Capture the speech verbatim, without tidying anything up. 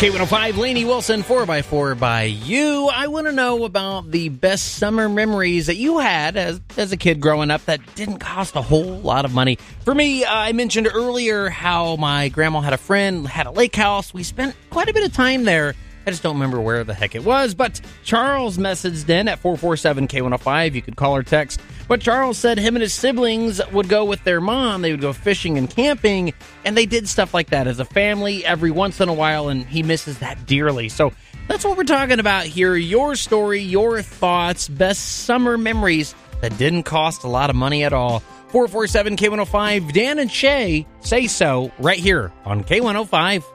K one oh five, Lainey Wilson, four by four by you. I want to know about the best summer memories that you had as, as a kid growing up that didn't cost a whole lot of money. For me, uh, I mentioned earlier how my grandma had a friend, had a lake house. We spent quite a bit of time there. I just don't remember where the heck it was. But Charles messaged in at four four seven K one oh five. You could call or text. But Charles said him and his siblings would go with their mom. They would go fishing and camping, and they did stuff like that as a family every once in a while, and he misses that dearly. So that's what we're talking about here. Your story, your thoughts, best summer memories that didn't cost a lot of money at all. four four seven K one oh five. Dan and Shay say so right here on K one oh five.